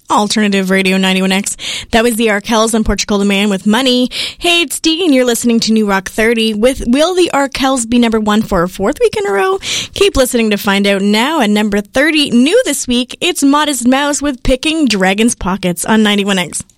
Alternative Radio 91X. That was the Arkells and Portugal the Man with Money. Hey, it's Dee, and you're listening to New Rock 30 with Will the Arkells be number one for a fourth week in a row? Keep listening to find out. Now at number 30, new this week, it's Modest Mouse with Picking Dragon's Pockets on 91X.